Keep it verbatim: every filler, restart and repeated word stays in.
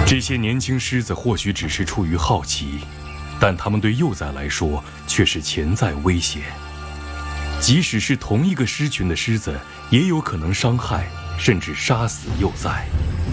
这些年轻狮子或许只是出于好奇，但它们对幼崽来说却是潜在威胁。即使是同一个狮群的狮子，也有可能伤害甚至杀死幼崽。